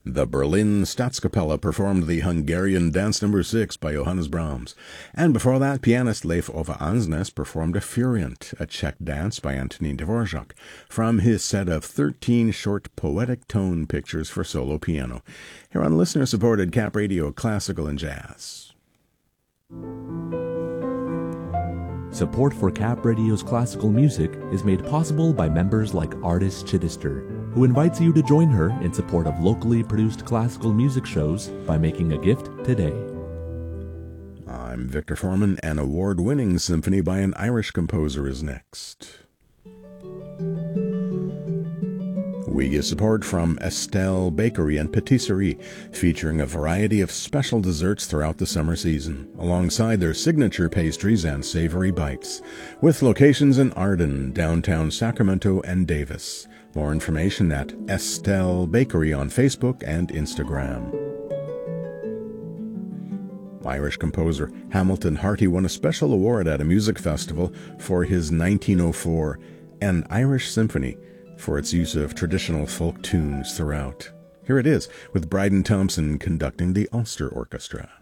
The Berlin Staatskapelle performed the Hungarian Dance No. 6 by Johannes Brahms. And before that, pianist Leif Ove Ansnes performed a Furient, a Czech dance by Antonín Dvorak, from his set of 13 short poetic tone pictures for solo piano, here on listener-supported Cap Radio Classical and Jazz. Support for Cap Radio's classical music is made possible by members like Artis Chittister, who invites you to join her in support of locally produced classical music shows by making a gift today. I'm Victor Foreman. An award-winning symphony by an Irish composer is next. We get support from Estelle Bakery and Patisserie, featuring a variety of special desserts throughout the summer season, alongside their signature pastries and savory bites, with locations in Arden, downtown Sacramento, and Davis. More information at Estelle Bakery on Facebook and Instagram. Irish composer Hamilton Harty won a special award at a music festival for his 1904 An Irish Symphony, for its use of traditional folk tunes throughout. Here it is, with Bryden Thompson conducting the Ulster Orchestra.